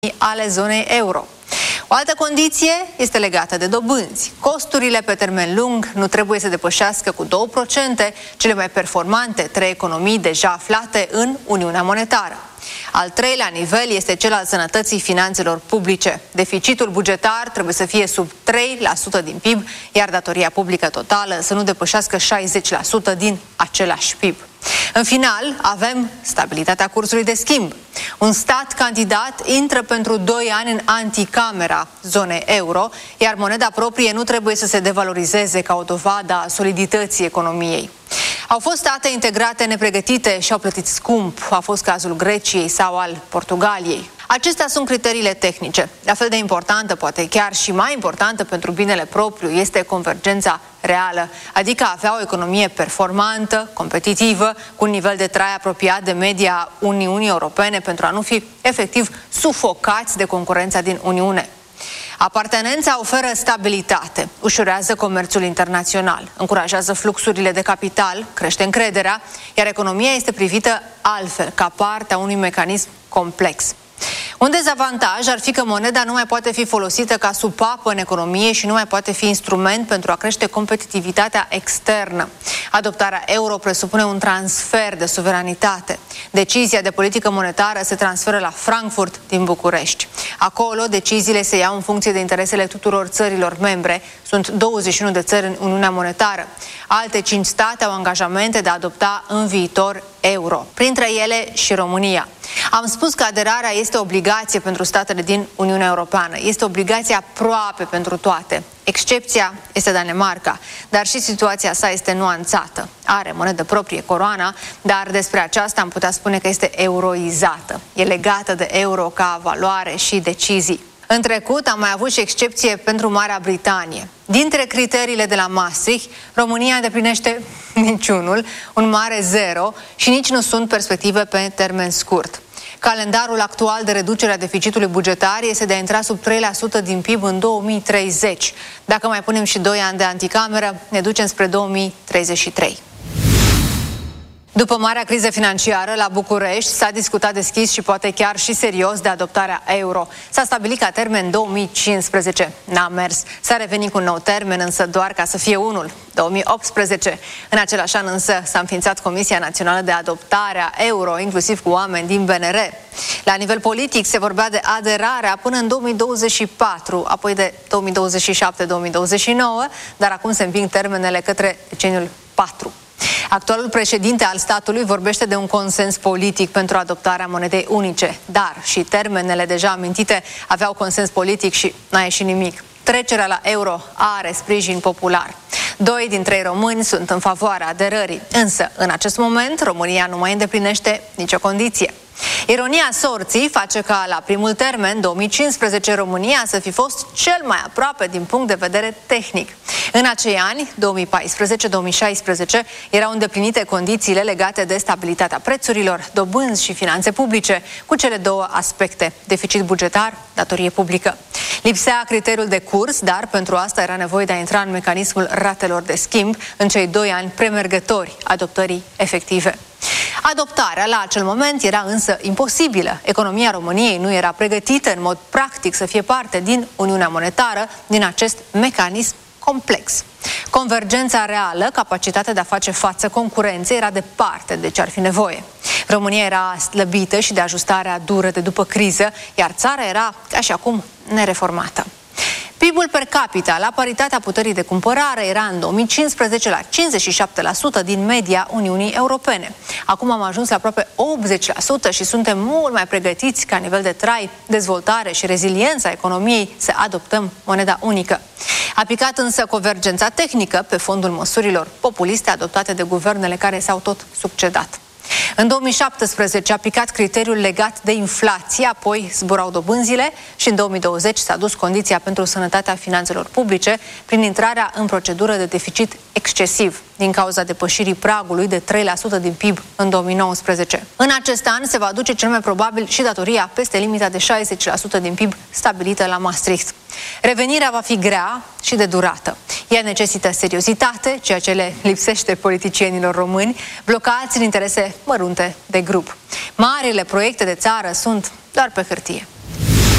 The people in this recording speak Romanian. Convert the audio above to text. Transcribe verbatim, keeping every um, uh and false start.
ale zonei euro. O altă condiție este legată de dobânzi. Costurile pe termen lung nu trebuie să depășească cu două procente cele mai performante trei economii deja aflate în Uniunea Monetară. Al treilea nivel este cel al sănătății finanțelor publice. Deficitul bugetar trebuie să fie sub trei la sută din P I B, iar datoria publică totală să nu depășească șaizeci la sută din același P I B. În final, avem stabilitatea cursului de schimb. Un stat candidat intră pentru doi ani în anticamera zonei euro, iar moneda proprie nu trebuie să se devalorizeze ca o dovadă a solidității economiei. Au fost state integrate nepregătite și au plătit scump. A fost cazul Greciei sau al Portugaliei. Acestea sunt criteriile tehnice. La fel de importantă, poate chiar și mai importantă pentru binele propriu, este convergența reală, adică a avea o economie performantă, competitivă, cu un nivel de trai apropiat de media Uniunii Europene pentru a nu fi efectiv sufocați de concurența din Uniune. Apartenența oferă stabilitate, ușurează comerțul internațional, încurajează fluxurile de capital, crește încrederea, iar economia este privită altfel, ca parte a unui mecanism complex. Un dezavantaj ar fi că moneda nu mai poate fi folosită ca supapă în economie și nu mai poate fi instrument pentru a crește competitivitatea externă. Adoptarea euro presupune un transfer de suveranitate. Decizia de politică monetară se transferă la Frankfurt din București. Acolo, deciziile se iau în funcție de interesele tuturor țărilor membre. Sunt douăzeci și unu de țări în Uniunea Monetară. Alte cinci state au angajamente de a adopta în viitor euro, printre ele și România. Am spus că aderarea este obligație pentru statele din Uniunea Europeană. Este obligație aproape pentru toate. Excepția este Danemarca, dar și situația sa este nuanțată. Are monedă proprie, coroana, dar despre aceasta am putea spune că este euroizată. E legată de euro ca valoare și decizii. În trecut am mai avut și excepție pentru Marea Britanie. Dintre criteriile de la Maastricht, România îndeplinește niciunul, un mare zero și nici nu sunt perspective pe termen scurt. Calendarul actual de reducere a deficitului bugetar este de a intra sub trei la sută din P I B în două mii treizeci. Dacă mai punem și doi ani de anticameră, ne ducem spre două mii treizeci și trei. După marea criză financiară, la București s-a discutat deschis și poate chiar și serios de adoptarea euro. S-a stabilit ca termen două mii cincisprezece. N-a mers. S-a revenit cu un nou termen, însă doar ca să fie unul, două mii optsprezece. În același an însă s-a înființat Comisia Națională de Adoptare a Euro, inclusiv cu oameni din B N R. La nivel politic se vorbea de aderarea până în două mii douăzeci și patru, apoi de două mii douăzeci și șapte două mii douăzeci și nouă, dar acum se împing termenele către deceniul patru. Actualul președinte al statului vorbește de un consens politic pentru adoptarea monedei unice, dar și termenele deja amintite aveau consens politic și n-a ieșit nimic. Trecerea la euro are sprijin popular. Doi din trei români sunt în favoarea aderării, însă în acest moment România nu mai îndeplinește nicio condiție. Ironia sorții face ca la primul termen, două mii cincisprezece, România să fi fost cel mai aproape din punct de vedere tehnic. În acei ani, două mii paisprezece două mii șaisprezece, erau îndeplinite condițiile legate de stabilitatea prețurilor, dobânzi și finanțe publice, cu cele două aspecte, deficit bugetar, datorie publică. Lipsea criteriul de curs, dar pentru asta era nevoie de a intra în mecanismul ratelor de schimb în cei doi ani premergători adoptării efective. Adoptarea la acel moment era însă imposibilă. Economia României nu era pregătită în mod practic să fie parte din Uniunea Monetară, din acest mecanism complex. Convergența reală, capacitatea de a face față concurenței, era departe de ce ar fi nevoie. România era slăbită și de ajustarea dură de după criză, iar țara era, ca și acum, nereformată. P I B-ul per capita la paritatea puterii de cumpărare era în două mii cincisprezece la cincizeci și șapte la sută din media Uniunii Europene. Acum am ajuns la aproape optzeci la sută și suntem mult mai pregătiți ca nivel de trai, dezvoltare și reziliența economiei să adoptăm moneda unică. A picat însă convergența tehnică pe fondul măsurilor populiste adoptate de guvernele care s-au tot succedat. În două mii șaptesprezece a picat criteriul legat de inflație, apoi zburau dobânzile și în două mii douăzeci s-a dus condiția pentru sănătatea finanțelor publice prin intrarea în procedură de deficit excesiv din cauza depășirii pragului de trei la sută din P I B în două mii nouăsprezece. În acest an se va aduce cel mai probabil și datoria peste limita de șaizeci la sută din P I B stabilită la Maastricht. Revenirea va fi grea și de durată. Ea necesită seriozitate, ceea ce le lipsește politicienilor români, blocați în interese mărunte de grup. Marile proiecte de țară sunt doar pe hârtie.